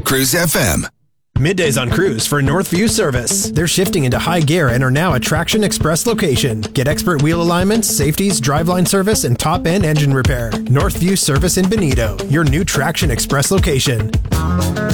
Cruise FM. Middays on Cruise for Northview Service. They're shifting into high gear and are now a Traction Express location. Get expert wheel alignments, safeties, driveline service, and top-end engine repair. Northview Service in Benito, your new Traction Express location.